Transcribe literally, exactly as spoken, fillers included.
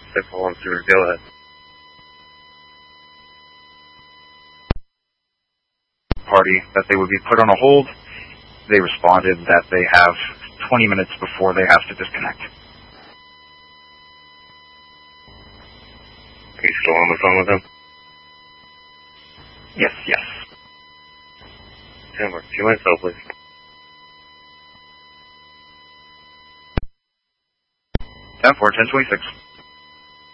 six one zero, go ahead. Party that they would be put on a hold. They responded that they have twenty minutes before they have to disconnect. Are you still on the phone with them? Yes, yes. ten four, two minutes hold, please. ten four, ten twenty-six.